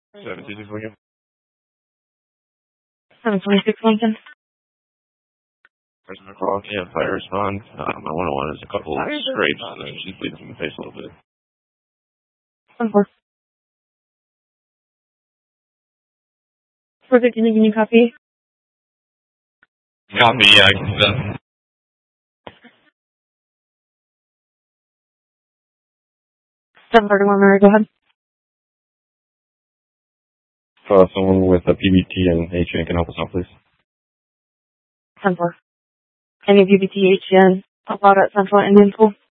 726 Lincoln. 726 Lincoln. Person across, yeah, fire respond. My 101 is a couple of scrapes, and then she's bleeding from the face a little bit. 1-4. 415, can you copy? Copy, yeah, I can see that. 731, Mary, go ahead. Someone with a PBT and HN can help us out, please. 10-4. Any PBT, HN, allowed at Central Indian School?